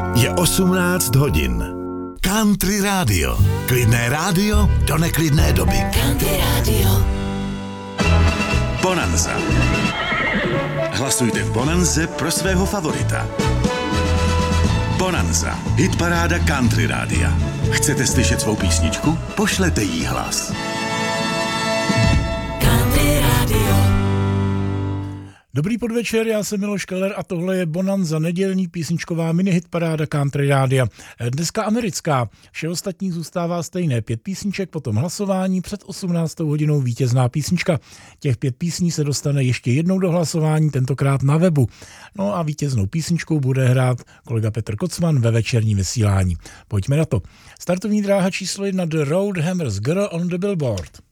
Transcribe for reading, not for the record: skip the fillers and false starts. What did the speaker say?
Je 18 hodin. Country Radio. Klidné rádio do neklidné doby. Country Radio. Bonanza. Hlasujte v Bonanze pro svého favorita. Bonanza. Hitparáda Country Rádia. Chcete slyšet svou písničku? Pošlete jí hlas. Country Radio. Dobrý podvečer, já jsem Miloš Keller a tohle je Bonanza, nedělní písničková mini-hitparáda Country Rádia. Dneska americká, vše ostatní zůstává stejné. 5 písniček, potom hlasování, před 18. hodinou vítězná písnička. Těch 5 písní se dostane ještě jednou do hlasování, tentokrát na webu. No a vítěznou písničkou bude hrát kolega Petr Kocman ve večerním vysílání. Pojďme na to. Startovní dráha číslo 1 The Roadhammers Girl on the Billboard.